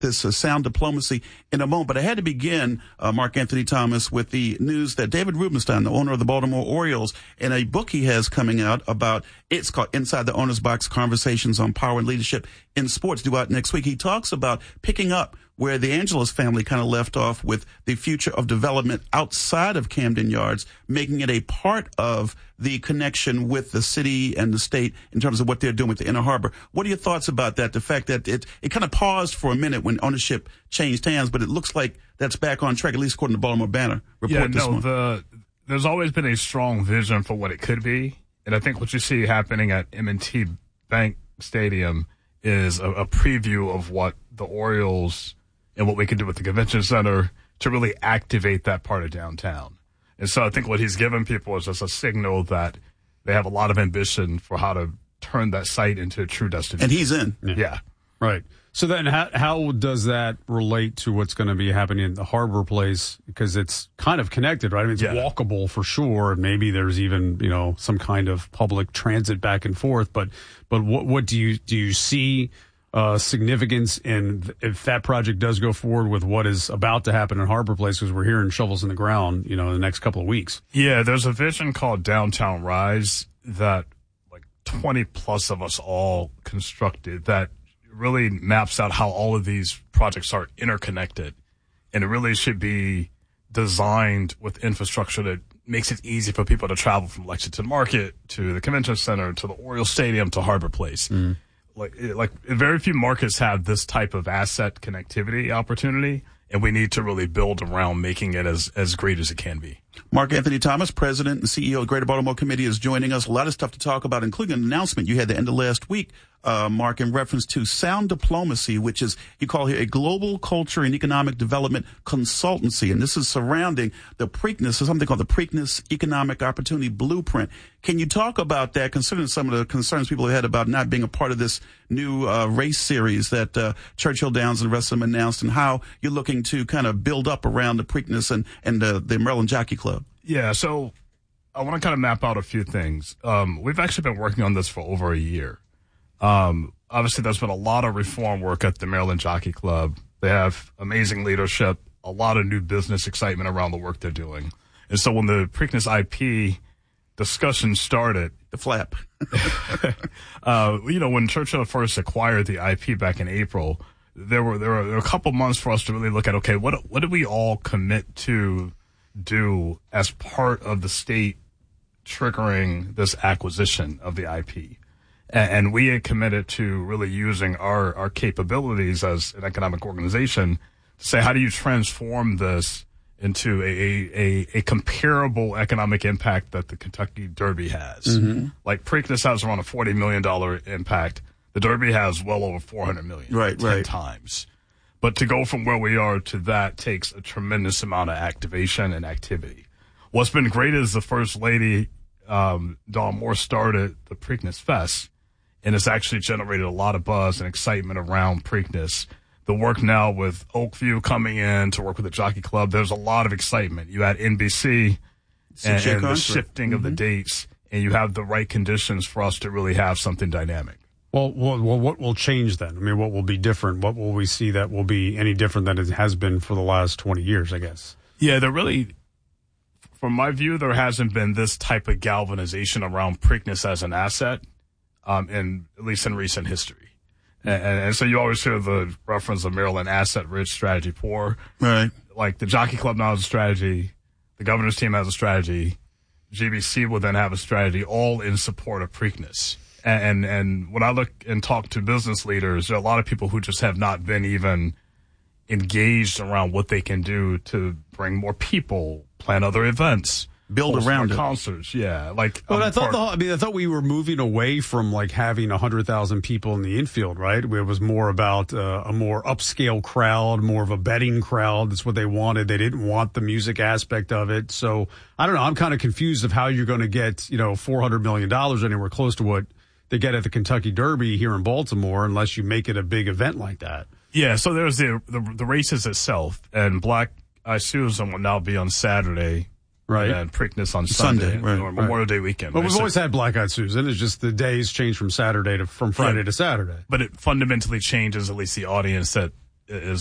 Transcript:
this sound diplomacy in a moment. But I had to begin, Mark Anthony Thomas, with the news that David Rubenstein, the owner of the Baltimore Orioles, in a book he has coming out about, it's called Inside the Owner's Box, Conversations on Power and Leadership in Sports, due out next week. He talks about picking up where the Angelos family kind of left off with the future of development outside of Camden Yards, making it a part of the connection with the city and the state in terms of what they're doing with the Inner Harbor. What are your thoughts about that? The fact that it kind of paused for a minute when ownership changed hands, but it looks like that's back on track, at least according to Baltimore Banner report this morning. There's always been a strong vision for what it could be. And I think what you see happening at M&T Bank Stadium is a preview of what the Orioles and what we can do with the convention center to really activate that part of downtown. And so I think what he's given people is just a signal that they have a lot of ambition for how to turn that site into a true destination. And he's in. Yeah. Right. So then how does that relate to what's going to be happening in the Harbor Place? Because it's kind of connected, right? I mean, it's walkable for sure. And maybe there's even, some kind of public transit back and forth. But what do you see significance in if that project does go forward with what is about to happen in Harbor Place, because we're hearing shovels in the ground, in the next couple of weeks? Yeah, there's a vision called Downtown Rise that like 20 plus of us all constructed that really maps out how all of these projects are interconnected. And it really should be designed with infrastructure that makes it easy for people to travel from Lexington Market to the Convention Center to the Oriole Stadium to Harbor Place. Mm. Like very few markets have this type of asset connectivity opportunity, and we need to really build around making it as great as it can be. Mark Anthony Thomas, President and CEO of the Greater Baltimore Committee, is joining us. A lot of stuff to talk about, including an announcement you had the end of last week, Mark, in reference to sound diplomacy, which is, you call here, a global culture and economic development consultancy. And this is surrounding the Preakness, something called the Preakness Economic Opportunity Blueprint. Can you talk about that, considering some of the concerns people have had about not being a part of this new race series that Churchill Downs and the rest of them announced, and how you're looking to kind of build up around the Preakness and the Maryland Jockey Club? Yeah, so I want to kind of map out a few things. We've actually been working on this for over a year. Obviously, there's been a lot of reform work at the Maryland Jockey Club. They have amazing leadership, a lot of new business excitement around the work they're doing. And so when the Preakness IP discussion started, the flap, when Churchill first acquired the IP back in April, there were a couple months for us to really look at, okay, what did we all commit to do as part of the state triggering this acquisition of the IP? And we had committed to really using our capabilities as an economic organization to say, how do you transform this into a comparable economic impact that the Kentucky Derby has? Mm-hmm. Like Preakness has around a $40 million impact. The Derby has well over $400 million. Right. 10 times. But to go from where we are to that takes a tremendous amount of activation and activity. What's been great is the First Lady, Dawn Moore, started the Preakness Fest, and it's actually generated a lot of buzz and excitement around Preakness. The work now with Oakview coming in to work with the Jockey Club, there's a lot of excitement. You had NBC and the shifting of the dates, and you have the right conditions for us to really have something dynamic. Well, what will change then? I mean, what will be different? What will we see that will be any different than it has been for the last 20 years, I guess? Yeah, from my view, there hasn't been this type of galvanization around Preakness as an asset, at least in recent history. And so you always hear the reference of Maryland asset rich, strategy poor. Right. Like the Jockey Club now has a strategy. The governor's team has a strategy. GBC will then have a strategy, all in support of Preakness. And when I look and talk to business leaders, there are a lot of people who just have not been even engaged around what they can do to bring more people, plan other events, build around it. Concerts. Yeah. But I thought we were moving away from like having 100,000 people in the infield, right? It was more about a more upscale crowd, more of a betting crowd. That's what they wanted. They didn't want the music aspect of it. So I don't know. I'm kind of confused of how you're going to get, $400 million anywhere close to what they get at the Kentucky Derby here in Baltimore, unless you make it a big event like that. Yeah, so there's the races itself, and Black Eye Susan will now be on Saturday, right? And Preakness on Sunday, right, or Memorial Day weekend. But we've always had Black Eyed Susan. It's just the days change from Friday to Saturday. But it fundamentally changes at least the audience that is